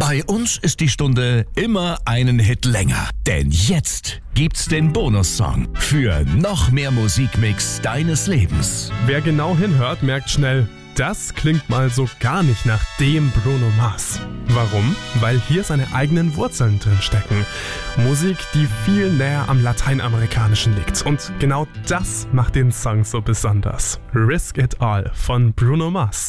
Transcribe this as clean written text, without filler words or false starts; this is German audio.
Bei uns ist die Stunde immer einen Hit länger. Denn jetzt gibt's den Bonussong für noch mehr Musikmix deines Lebens. Wer genau hinhört, merkt schnell, das klingt mal so gar nicht nach dem Bruno Mars. Warum? Weil hier seine eigenen Wurzeln drin stecken. Musik, die viel näher am Lateinamerikanischen liegt. Und genau das macht den Song so besonders. Risk It All von Bruno Mars.